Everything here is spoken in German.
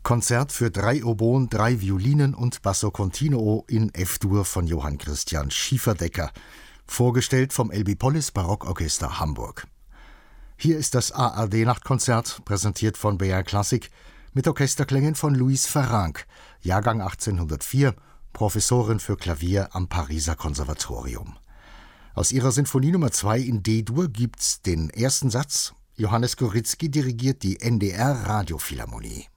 Konzert für 3 Oboen, 3 Violinen und Basso Continuo in F-Dur von Johann Christian Schieferdecker, vorgestellt vom Elbie-Pollis Barockorchester Hamburg. Hier ist das ARD-Nachtkonzert, präsentiert von BR Klassik, mit Orchesterklängen von Louise Farrenc, Jahrgang 1804, Professorin für Klavier am Pariser Konservatorium. Aus ihrer Sinfonie Nummer 2 in D-Dur gibt's den ersten Satz. Johannes Gorizki dirigiert die NDR Radiophilharmonie.